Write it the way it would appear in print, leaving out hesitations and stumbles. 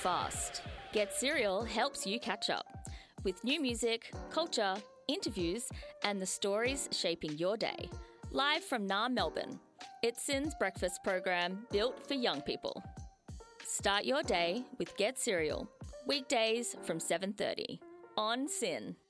fast. Get Serial helps you catch up with new music, culture, interviews, and the stories shaping your day. Live from NAR Melbourne, it's SYN's breakfast program built for young people. Start your day with Get Serial, weekdays from 7:30 on SYN.